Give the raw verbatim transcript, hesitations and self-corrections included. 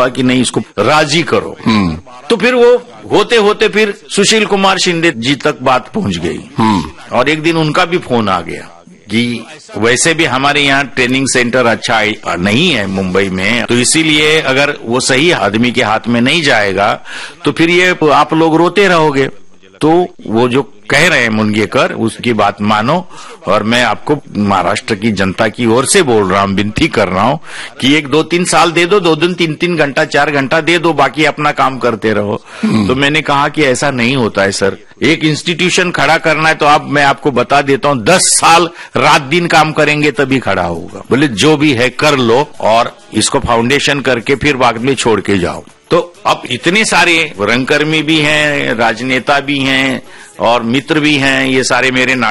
बोला कि नहीं इसको राजी करो। तो फिर वो होते होते फिर सुशील कुमार शिंदे जी तक बात पहुंच गई और एक दिन उनका भी फोन आ गया कि वैसे भी हमारे यहाँ ट्रेनिंग सेंटर अच्छा नहीं है मुंबई में, तो इसीलिए अगर वो सही आदमी के हाथ में नहीं जाएगा तो फिर ये आप लोग रोते रहोगे। तो वो जो कह रहे हैं मुनगेकर उसकी बात मानो और मैं आपको महाराष्ट्र की जनता की ओर से बोल रहा हूँ, विनती कर रहा हूँ कि एक दो तीन साल दे दो, दो दिन तीन तीन घंटा चार घंटा दे दो, बाकी अपना काम करते रहो। तो मैंने कहा कि ऐसा नहीं होता है सर, एक इंस्टीट्यूशन खड़ा करना है तो आप मैं आपको बता देता हूँ दस साल रात दिन काम करेंगे तभी खड़ा होगा। बोले जो भी है कर लो और इसको फाउंडेशन करके फिर बाद में छोड़ के जाओ। तो अब इतने सारे रंगकर्मी भी हैं, राजनेता भी हैं और मित्र भी हैं, ये सारे मेरे